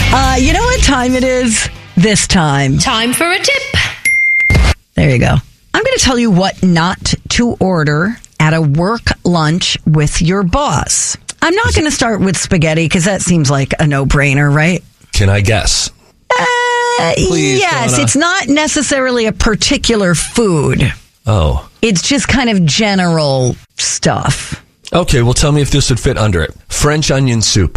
You know what time it is? This time. Time for a tip. There you go. I'm going to tell you what not to order at a work lunch with your boss. I'm not going to start with spaghetti because that seems like a no-brainer, right? Can I guess? Please, yes, Donna. it's not necessarily a particular food. Oh. It's just kind of general stuff. Okay, well, tell me if this would fit under it. French onion soup.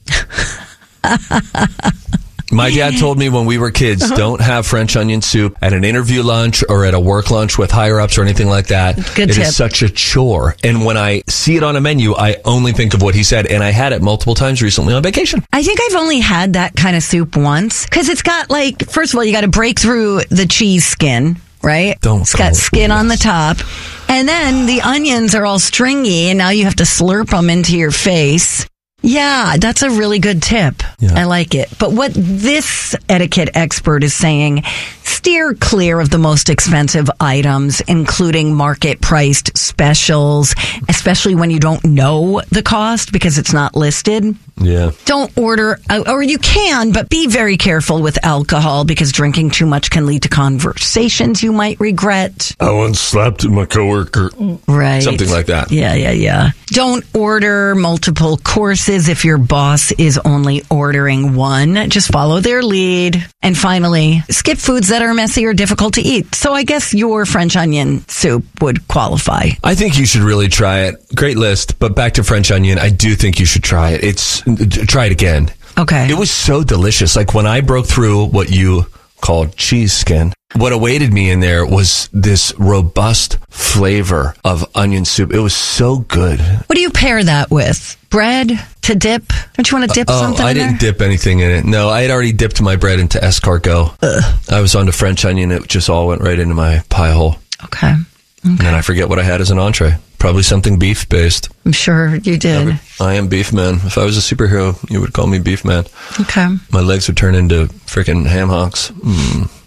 My dad told me when we were kids, don't have French onion soup at an interview lunch or at a work lunch with higher ups or anything like that. Good It tip. is such a chore. And when I see it on a menu, I only think of what he said. And I had it multiple times recently on vacation. I think I've only had that kind of soup once because it's got like, first of all, you got to break through the cheese skin, right? It's got skin on the top. And then the onions are all stringy and now you have to slurp them into your face. Yeah, that's a really good tip. Yeah. I like it. But what this etiquette expert is saying, steer clear of the most expensive items, including market-priced specials, especially when you don't know the cost because it's not listed. Yeah. Don't order, or you can, but be very careful with alcohol because drinking too much can lead to conversations you might regret. I once slapped my coworker. Right. Something like that. Yeah. Don't order multiple courses if your boss is only ordering one. Just follow their lead. And finally, skip foods that are messy or difficult to eat. So I guess your French onion soup would qualify. I think you should really try it. Great list, but back to French onion, I do think you should try it. Try it again. Okay. It was so delicious. Like when I broke through what you called cheese skin, what awaited me in there was this robust flavor of onion soup. It was so good. What do you pair that with? Bread to dip? Don't you want to dip something I in didn't there? dip anything in it. No, I had already dipped my bread into escargot. I was on to French onion. It just all went right into my pie hole. Okay. And then I forget what I had as an entree. Probably something beef-based. I'm sure you did. I am Beef Man. If I was a superhero, you would call me Beef Man. Okay. My legs would turn into freaking ham hocks.